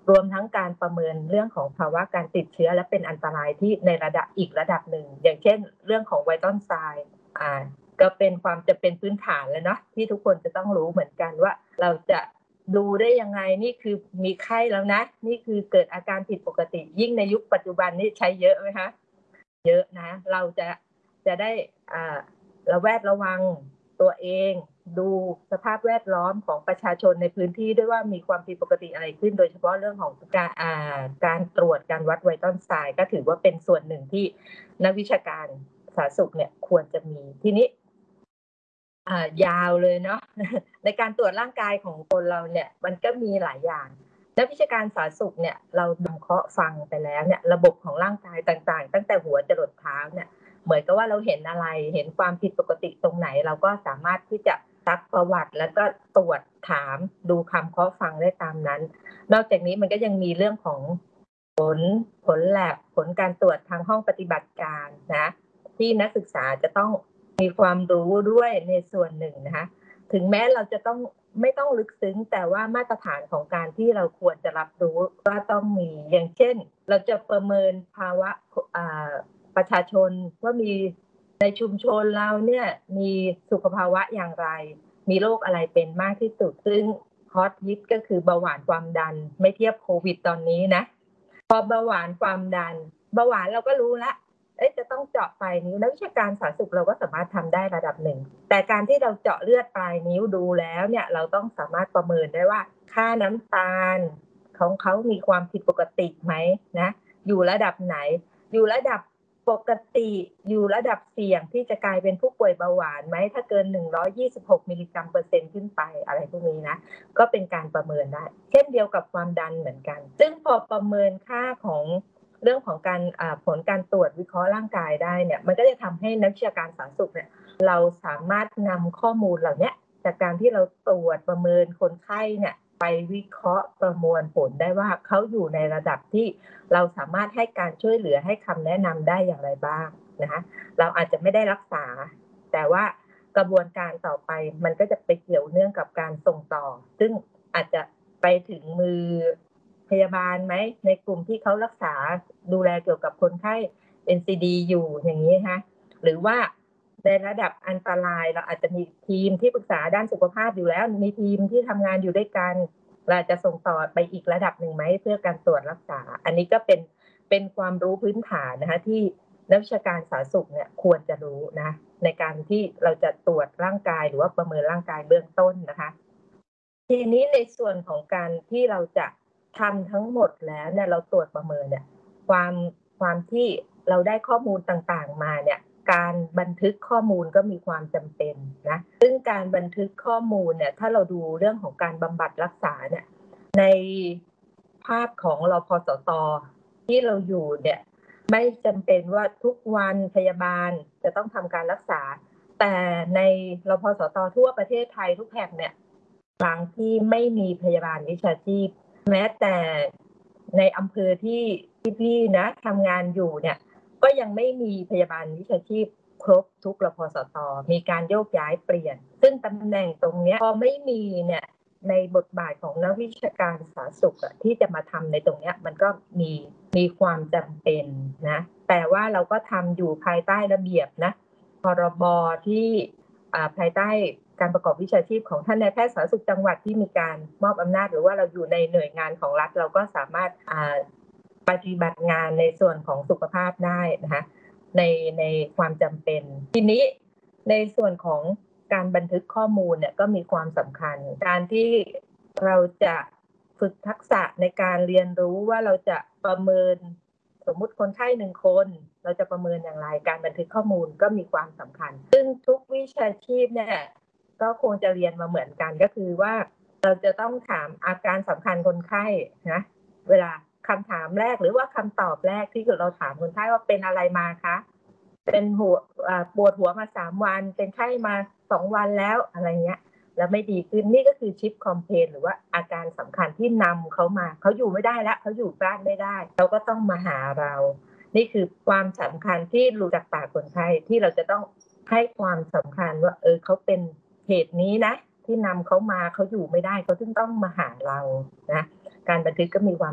รวมทั้งการประเมินเรื่องของภาวะการติดเชื้อและเป็นอันตรายที่ในระดับอีกระดับหนึ่งอย่างเช่นเรื่องของไวตอนไซน์ก็เป็นความจะเป็นพื้นฐานแล้วเนาะที่ทุกคนจะต้องรู้เหมือนกันว่าเราจะดูได้ยังไงนี่คือมีไข้แล้วนะนี่คือเกิดอาการผิดปกติยิ่งในยุคปัจจุบันนี่ใช้เยอะไหมคะเยอะนะเราจะได้ระแวดระวังตัวเองดูสภาพแวดล้อมของประชาชนในพื้นที่ด้วยว่ามีความผิดปกติอะไรขึ้นโดยเฉพาะเรื่องของการตรวจการวัดไวตอนไซน์ก็ถือว่าเป็นส่วนหนึ่งที่นักวิชาการสาธารณสุขเนี่ยควรจะมีทีนี้ยาวเลยเนาะในการตรวจร่างกายของคนเราเนี่ยมันก็มีหลายอย่างนักวิชาการสาธารณสุขเนี่ยเรานำเคราะห์ฟังไปแล้วเนี่ยระบบของร่างกายต่างๆตั้งแต่หัวจรดเท้าเนี่ยเหมือนกับว่าเราเห็นอะไรเห็นความผิดปกติตรงไหนเราก็สามารถที่จะซักประวัติแล้วก็ตรวจถามดูคำเคาะฟังได้ตามนั้นนอกจากนี้มันก็ยังมีเรื่องของผลแลบผลการตรวจทางห้องปฏิบัติการนะที่นักศึกษาจะต้องมีความรู้ด้วยในส่วนหนึ่งนะคะถึงแม้เราจะไม่ต้องลึกซึ้งแต่ว่ามาตรฐานของการที่เราควรจะรับรู้ว่าต้องมีอย่างเช่นเราจะประเมินภาวะประชาชนว่ามีในชุมชนเราเนี่ยมีสุขภาวะอย่างไรมีโรคอะไรเป็นมากที่สุดซึ่งฮอตฮิตก็คือเบาหวานความดันไม่เทียบโควิดตอนนี้นะพอเบาหวานความดันเบาหวานเราก็รู้ละจะต้องเจาะปลายนิ้วนักวิชาการสาธารณสุขเราก็สามารถทำได้ระดับหนึ่งแต่การที่เราเจาะเลือดปลายนิ้วดูแล้วเนี่ยเราต้องสามารถประเมินได้ว่าค่าน้ำตาลของเขามีความผิดปกติไหมนะอยู่ระดับไหนอยู่ระดับปกติอยู่ระดับเสี่ยงที่จะกลายเป็นผู้ป่วยเบาหวานไหมถ้าเกิน126มิลลิกรัมเปอร์เซ็นต์ขึ้นไปอะไรพวกนี้นะก็เป็นการประเมินได้เช่นเดียวกับความดันเหมือนกันซึ่งพอประเมินค่าของเรื่องของการผลการตรวจวิเคราะห์ร่างกายได้เนี่ยมันก็จะทำให้นักวิชาการสาธารณสุขเนี่ยเราสามารถนำข้อมูลเหล่านี้จากการที่เราตรวจประเมินคนไข้เนี่ยไปวิเคราะห์ประมวลผลได้ว่าเขาอยู่ในระดับที่เราสามารถให้การช่วยเหลือให้คำแนะนำได้อย่างไรบ้างนะคะเราอาจจะไม่ได้รักษาแต่ว่ากระบวนการต่อไปมันก็จะไปเกี่ยวเนื่องกับการส่งต่อซึ่งอาจจะไปถึงมือพยาบาลไหมในกลุ่มที่เขารักษาดูแลเกี่ยวกับคนไข้ NCD อยู่อย่างนี้ฮะหรือว่าในระดับอันตรายเราอาจจะมีทีมที่ปรึกษาด้านสุขภาพอยู่แล้วมีทีมที่ทำงานอยู่ด้วยกันเราจะส่งต่อไปอีกระดับหนึ่งไหมเพื่อการตรวจรักษาอันนี้ก็เป็นความรู้พื้นฐานนะคะที่นักวิชาการสาธารณสุขเนี่ยควรจะรู้นะในการที่เราจะตรวจร่างกายหรือว่าประเมินร่างกายเบื้องต้นนะคะทีนี้ในส่วนของการที่เราจะทำทั้งหมดแล้วเนี่ยเราตรวจประเมินเนี่ยความที่เราได้ข้อมูลต่างๆมาเนี่ยการบันทึกข้อมูลก็มีความจำเป็นนะซึ่งการบันทึกข้อมูลเนี่ยถ้าเราดูเรื่องของการบำบัดรักษาเนี่ยในภาพของรพสตที่เราอยู่เนี่ยไม่จำเป็นว่าทุกวันพยาบาลจะต้องทำการรักษาแต่ในรพสตทั่วประเทศไทยทุกแห่งเนี่ยบางที่ไม่มีพยาบาลวิชาชีพแม้แต่ในอำเภอที่พี่นะทำงานอยู่เนี่ยก็ยังไม่มีพยาบาลวิชาชีพครบทุกรพสตมีการโยกย้ายเปลี่ยนซึ่งตำแหน่งตรงนี้พอไม่มีเนี่ยในบทบาทของนักวิชาการสาธารณสุขที่จะมาทำในตรงนี้มันก็มีความจำเป็นนะแต่ว่าเราก็ทำอยู่ภายใต้ระเบียบนะพรบที่ภายใต้การประกอบวิชาชีพของท่านนายแพทย์สาธารณสุขจังหวัดที่มีการมอบอำนาจหรือว่าเราอยู่ในหน่วยงานของรัฐเราก็สามารถปฏิบัติงานในส่วนของสุขภาพได้นะคะในความจำเป็นทีนี้ในส่วนของการบันทึกข้อมูลเนี่ยก็มีความสำคัญการที่เราจะฝึกทักษะในการเรียนรู้ว่าเราจะประเมินสมมุติคนไข้1 คนเราจะประเมินอย่างไรการบันทึกข้อมูลก็มีความสำคัญซึ่งทุกวิชาชีพเนี่ยก็คงจะเรียนมาเหมือนกันก็คือว่าเราจะต้องถามอาการสำคัญคนไข้นะเวลาคำถามแรกหรือว่าคำตอบแรกที่เราถามคนไข้ว่าเป็นอะไรมาคะเป็นปวดหัวมา3 วันเป็นไข้มา2 วันแล้วอะไรเงี้ยแล้วไม่ดีขึ้นนี่ก็คือชิปคอมเพลนหรือว่าอาการสำคัญที่นำเขามาเขาอยู่ไม่ได้แล้วเขาอยู่บ้านไม่ได้เขาก็ต้องมาหาเรานี่คือความสำคัญที่รู้จากปากคนไข้ที่เราจะต้องให้ความสำคัญว่าเขาเป็นเหตุนี้นะที่นำเขามาเขาอยู่ไม่ได้เขาจึงต้องมาหาเรานะการบันทึกก็มีความ